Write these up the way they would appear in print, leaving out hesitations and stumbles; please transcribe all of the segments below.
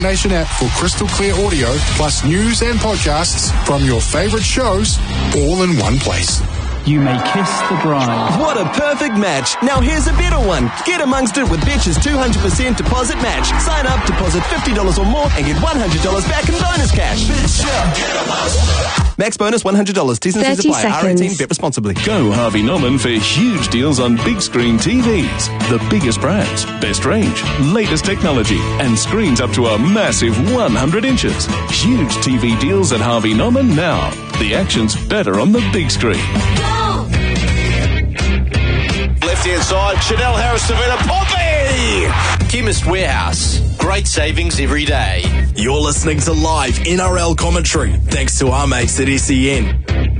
Nation app for crystal clear audio, plus news and podcasts from your favourite shows, all in one place. You may kiss the bride. What a perfect match. Now here's a better one. Get amongst it with Betch's 200% deposit match. Sign up, deposit $50 or more and get $100 back in bonus cash. Max bonus $100. T's and C's apply. R18, bet responsibly. Go Harvey Norman for huge deals on big screen TVs. The biggest brands, best range, latest technology, and screens up to a massive 100 inches. Huge TV deals at Harvey Norman now. The action's better on the big screen. Left-hand side, Chanel Harris-Savannah, Poppy! Chemist Warehouse. Great savings every day. You're listening to live NRL commentary, thanks to our mates at SEN.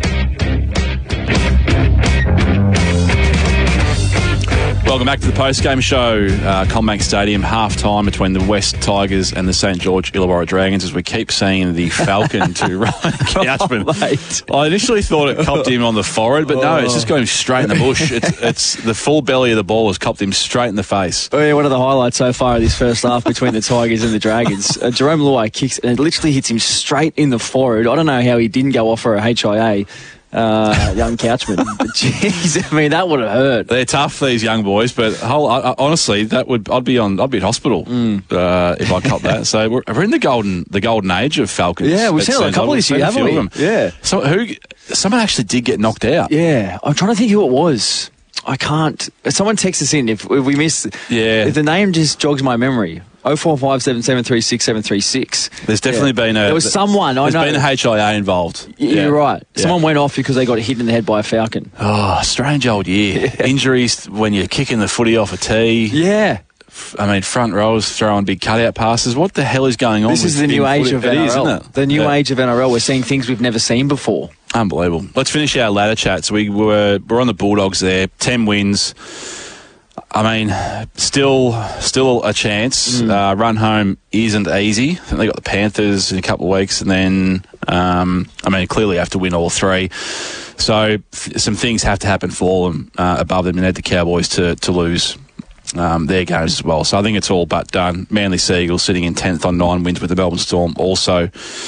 Welcome back to the post-game show. Combank Stadium, half-time between the West Tigers and the St George Illawarra Dragons, as we keep seeing the Falcon to Ryan Couchman. I initially thought it copped him on the forehead, but no, it's just going straight in the bush. It's the full belly of the ball has copped him straight in the face. Oh, yeah, one of the highlights so far of this first half between the Tigers and the Dragons. Jerome Luai kicks, and it literally hits him straight in the forehead. I don't know how he didn't go off for a HIA. Young Couchman. Jeez, I mean, that would have hurt. They're tough, these young boys, but honestly, I'd be at hospital if I caught that. So we're in the golden age of Falcons. Yeah, we've seen a couple this year, haven't we? Yeah. So someone actually did get knocked out. Yeah, I'm trying to think who it was. I can't. Someone text us in if we miss. Yeah. If the name just jogs my memory. 0457736736. There's definitely been there was someone. There's been a HIA involved. You're right. Someone went off because they got hit in the head by a falcon. Oh, strange old year. Yeah. Injuries when you're kicking the footy off a tee. Yeah. I mean, front rows throwing big cutout passes. What the hell is going on? This is the new age of NRL. It is, isn't it? The new age of NRL. We're seeing things we've never seen before. Unbelievable. Let's finish our ladder chats. We're on the Bulldogs there. 10 wins. I mean, still a chance. Run home isn't easy. I think they got the Panthers in a couple of weeks, and then clearly have to win all three. So some things have to happen for them above them, and need the Cowboys to lose their games as well. So I think it's all but done. Manly Seagulls sitting in 10th on 9 wins, with the Melbourne Storm also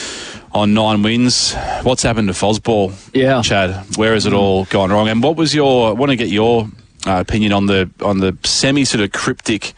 on 9 wins. What's happened to Fosball? Yeah, Chad, where has it all gone wrong? And what was I want to get your opinion on the semi sort of cryptic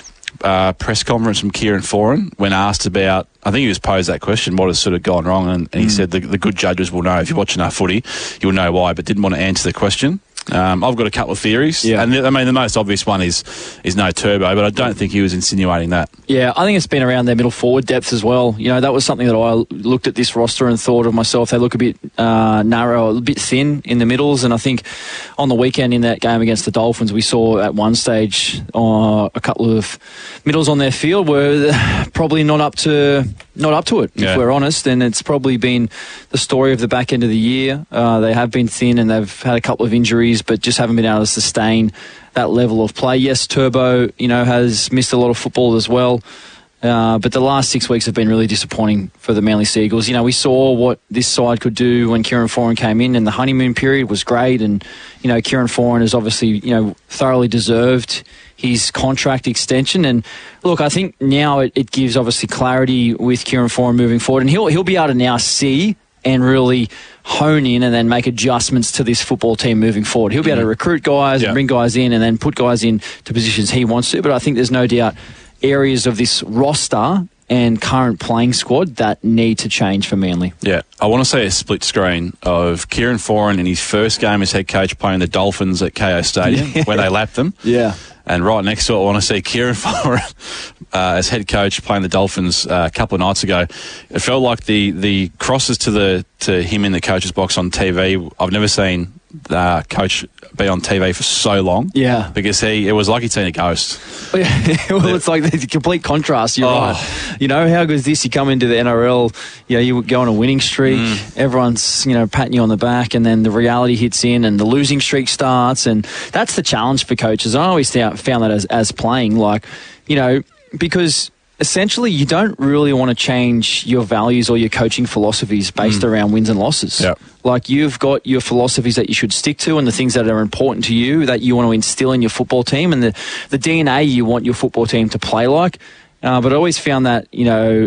press conference from Kieran Foran when asked about, I think he was posed that question, what has sort of gone wrong, and he said the good judges will know. If you watch enough footy, you'll know why, but didn't want to answer the question. I've got a couple of theories. Yeah. And the most obvious one is no Turbo, but I don't think he was insinuating that. Yeah, I think it's been around their middle forward depth as well. You know, that was something that I looked at this roster and thought of myself. They look a bit narrow, a bit thin in the middles, and I think on the weekend in that game against the Dolphins, we saw at one stage a couple of middles on their field were probably not up to it, if we're honest, and it's probably been the story of the back end of the year. They have been thin and they've had a couple of injuries, but just haven't been able to sustain that level of play. Yes, Turbo, has missed a lot of football as well, but the last 6 weeks have been really disappointing for the Manly Seagulls. We saw what this side could do when Kieran Foran came in, and the honeymoon period was great, and Kieran Foran has obviously thoroughly deserved his contract extension. And look, I think now it gives obviously clarity with Kieran Foran moving forward, and he'll be able to now see and really hone in and then make adjustments to this football team moving forward. He'll be able to recruit guys and bring guys in and then put guys in to positions he wants to. But I think there's no doubt areas of this roster and current playing squad that need to change for Manly. Yeah, I want to see a split screen of Kieran Foran in his first game as head coach playing the Dolphins at KO Stadium where they lapped them. Yeah. And right next to it, I want to see Kieran Foran as head coach playing the Dolphins a couple of nights ago. It felt like the crosses to him in the coach's box on TV. I've never seen coach be on TV for so long. Yeah. Because it was like he'd seen a ghost. Well, it's like the complete contrast. You're right. How good is this? You come into the NRL, you go on a winning streak, everyone's, patting you on the back, and then the reality hits in and the losing streak starts, and that's the challenge for coaches. I always found that as playing, because essentially you don't really want to change your values or your coaching philosophies based around wins and losses. Yep. Like, you've got your philosophies that you should stick to and the things that are important to you that you want to instill in your football team and the DNA you want your football team to play like. But I always found that,